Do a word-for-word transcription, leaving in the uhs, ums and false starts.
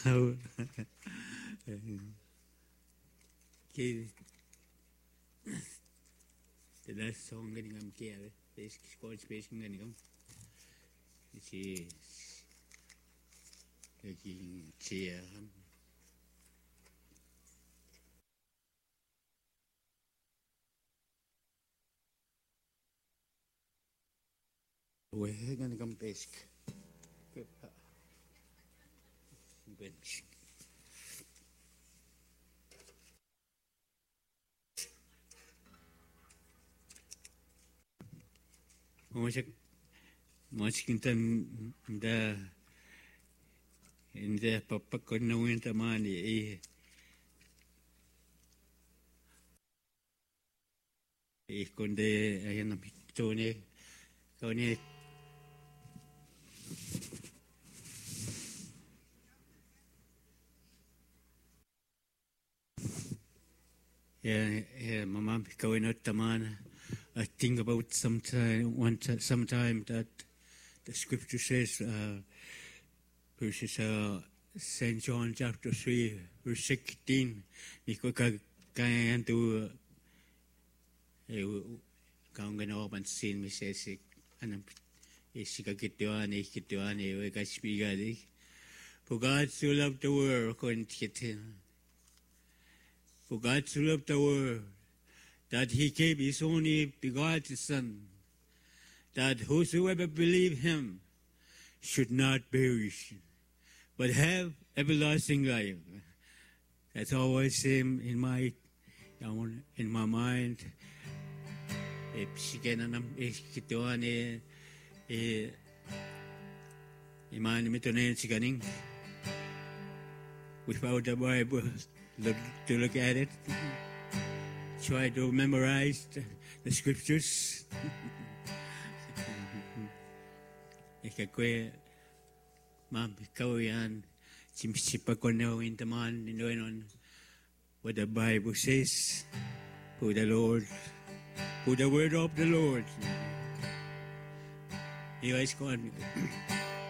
Okay. The last song getting am care. This squad space getting am. This is getting cheer. We're gonna come pesk. Bench. Masih masih kita dah dah papa kena winter mani eh eh konde ayam itu ni kau ni ya ya mama kau ni taman. I think about sometime, one sometime that the scripture says, uh, verses uh, Saint John chapter three, verse sixteen. Niko ka kaya tu kau gana open sin mi says anam isika kituan ikituan e ka spigadi. For God so loved the world, kon kitin. For God so loved the world, that he gave his only begotten Son, that whosoever believe him should not perish, but have everlasting life. That's always in my in my mind. If she can kituan e e iman mitonen siganing without the Bible look, to look at it. Try to memorize the, the scriptures. Ikakwe mam kau yan simsipakono in taman in what the Bible says. For the Lord, for the word of the Lord. You guys go on.